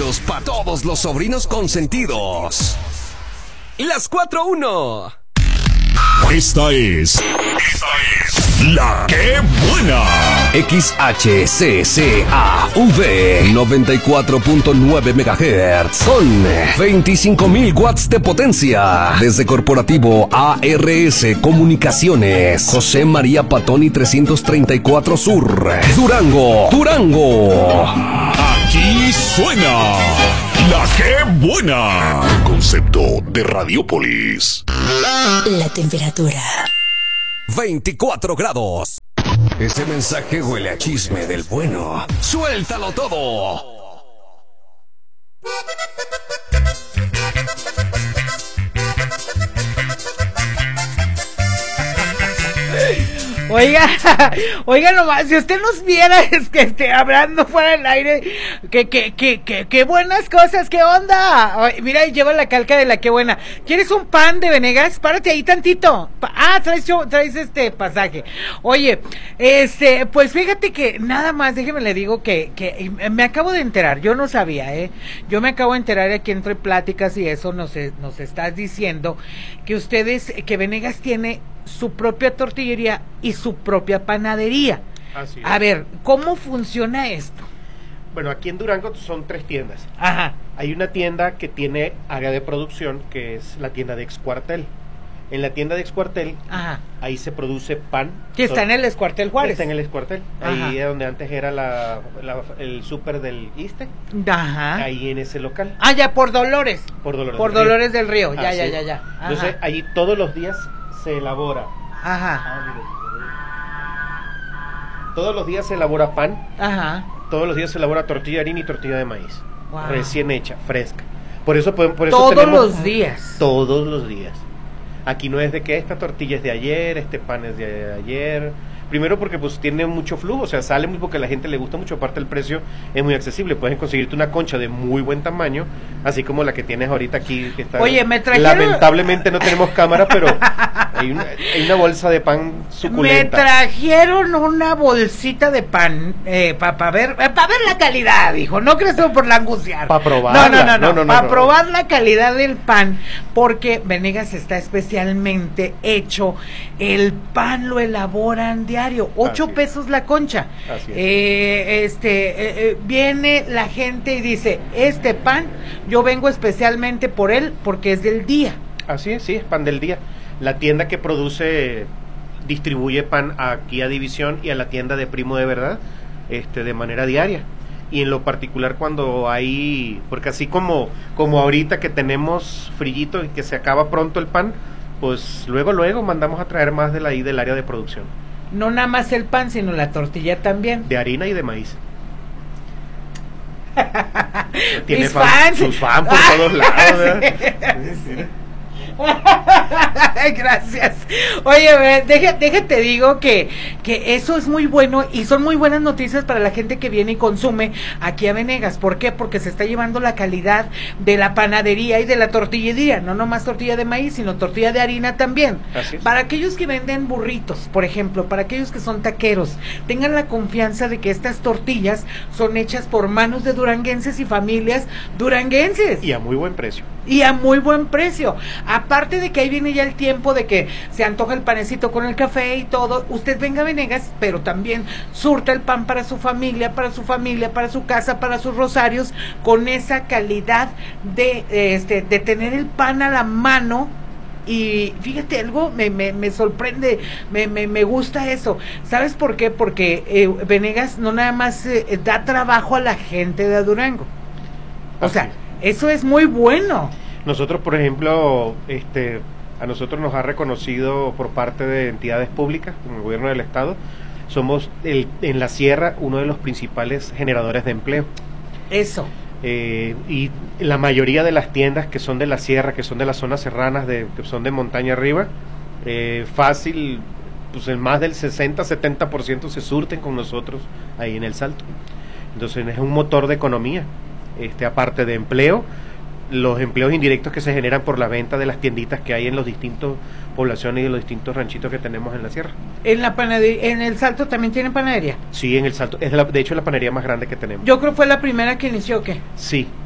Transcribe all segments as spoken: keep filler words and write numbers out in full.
Regalos para todos los sobrinos consentidos. Las cuatro uno. Esta es... Esta es... La que buena. X H C C A V noventa y cuatro punto nueve megahertz con veinticinco mil watts de potencia. Desde Corporativo A R S Comunicaciones, José María Patoni trescientos treinta y cuatro Sur, Durango, Durango. Aquí suena La que buena. Concepto de Radiopolis. La temperatura veinticuatro grados. Ese mensaje huele a chisme del bueno. ¡Suéltalo todo! Oiga, oiga nomás, si usted nos viera es que esté hablando fuera del aire, que, que, que, que, que buenas cosas, qué onda. Ay, mira, lleva la calca de la que buena. ¿Quieres un pan de Venegas? Párate ahí tantito. Ah, traes, traes este pasaje. Oye, este, pues fíjate que nada más, déjeme le digo que, que me acabo de enterar, yo no sabía, eh. Yo me acabo de enterar aquí entre pláticas y eso nos, nos estás diciendo que ustedes, que Venegas tiene su propia tortillería y su propia panadería. Así es. A ver, ¿cómo funciona esto? Bueno, aquí en Durango son tres tiendas. Ajá. Hay una tienda que tiene área de producción, que es la tienda de Excuartel. En la tienda de Excuartel, Ajá. ahí se produce pan. Que está en el Excuartel Juárez. Está en el Excuartel. Ahí es donde antes era la, la, el súper del Iste. Ajá. Ahí en ese local. Ah, ya, por Dolores. Por Dolores Por del Río. Dolores del Río. Ya, Ah, ya, sí. ya, ya. Ajá. Entonces, allí todos los días se elabora. Ajá. Todos los días se elabora pan. Ajá. Todos los días se elabora tortilla de harina y tortilla de maíz. Wow. Recién hecha, fresca. Por eso, por, por eso Todos tenemos, los días. Todos los días. Aquí no es de que esta tortilla es de ayer, este pan es de ayer. Primero porque pues tiene mucho flujo, o sea, sale muy porque a la gente le gusta mucho, aparte el precio es muy accesible, puedes conseguirte una concha de muy buen tamaño, así como la que tienes ahorita aquí, que está. Oye, me trajeron... Lamentablemente no tenemos cámara, pero hay una, hay una bolsa de pan suculenta. Me trajeron una bolsita de pan eh, para pa ver, eh, para ver la calidad, hijo, no crees tú por la angustiar. Para probarla. No, no, no, no, no, no, no para no, probar no. la calidad del pan, porque Venegas está especialmente hecho, el pan lo elaboran diario, ocho pesos la concha. Así es. Eh, este, eh, eh, viene la gente y dice, este pan, yo vengo especialmente por él, porque es del día. Así es, sí, es pan del día. La tienda que produce, distribuye pan aquí a División y a la tienda de Primo de Verdad, este, de manera diaria. Y en lo particular cuando hay, porque así como, como ahorita que tenemos frillito y que se acaba pronto el pan, pues luego, luego mandamos a traer más de la, ahí del área de producción. No nada más el pan, sino la tortilla también. De harina y de maíz. Tiene Mis fan, fans. sus fans por todos lados, ¿verdad? Sí, sí. Gracias. Oye, ve, deje, déjate digo que, que eso es muy bueno y son muy buenas noticias para la gente que viene y consume aquí a Venegas. ¿Por qué? Porque se está llevando la calidad de la panadería y de la tortillería, no nomás tortilla de maíz, sino tortilla de harina también. Así es. Para aquellos que venden burritos, por ejemplo, para aquellos que son taqueros, tengan la confianza de que estas tortillas son hechas por manos de duranguenses y familias duranguenses. Y a muy buen precio. Y a muy buen precio. Aparte de que ahí viene ya el tiempo de que se antoja el panecito con el café y todo, usted venga a Venegas, pero también surta el pan para su familia, para su familia, para su casa, para sus rosarios, con esa calidad de, este, de tener el pan a la mano. Y fíjate algo, me, me, me sorprende, me, me, me gusta eso. ¿Sabes por qué? Porque eh, Venegas no nada más eh, da trabajo a la gente de Durango. O sea, eso es muy bueno. Nosotros, por ejemplo, este, a nosotros nos ha reconocido por parte de entidades públicas, como el gobierno del estado, somos el, en la sierra uno de los principales generadores de empleo. Eso. Eh, y la mayoría de las tiendas que son de la sierra, que son de las zonas serranas, de, que son de montaña arriba, eh, fácil, pues en más del sesenta, setenta por ciento se surten con nosotros ahí en el Salto. Entonces es un motor de economía, este, aparte de empleo, los empleos indirectos que se generan por la venta de las tienditas que hay en los distintos poblaciones y en los distintos ranchitos que tenemos en la sierra. En la panadería, en el Salto también tienen panadería. Sí, en el Salto, es la, de hecho la panadería más grande que tenemos. Yo creo que fue la primera que inició, ¿qué? Sí,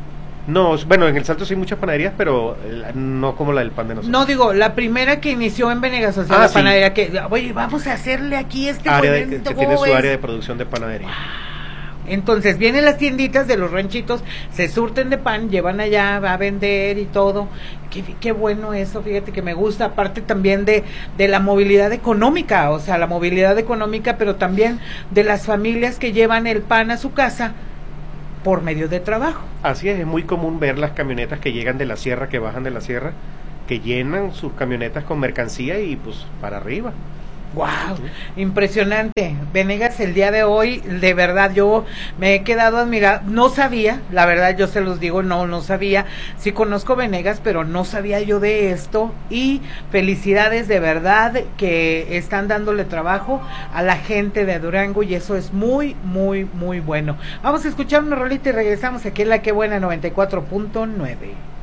No, es- bueno, en El Salto sí hay muchas panaderías, pero eh, no como la del pan de nosotros. No, digo, la primera que inició en Venegas, o sea, Ah, la sí. panadería que, oye, vamos a hacerle aquí este área de- movimiento, que ¿cómo tiene su ves? área de producción de panadería. Entonces vienen las tienditas de los ranchitos, se surten de pan, llevan allá a vender y todo. Qué, qué bueno eso, fíjate que me gusta, aparte también de, de la movilidad económica, o sea, la movilidad económica, pero también de las familias que llevan el pan a su casa por medio de trabajo. Así es, es muy común ver las camionetas que llegan de la sierra, que bajan de la sierra, que llenan sus camionetas con mercancía y pues para arriba. Wow, impresionante. Venegas el día de hoy, de verdad, yo me he quedado admirada. No sabía, la verdad, yo se los digo, no, no sabía. Sí conozco Venegas, pero no sabía yo de esto. Y felicidades de verdad que están dándole trabajo a la gente de Durango y eso es muy, muy, muy bueno. Vamos a escuchar una rolita y regresamos aquí en La Que Buena noventa y cuatro punto nueve.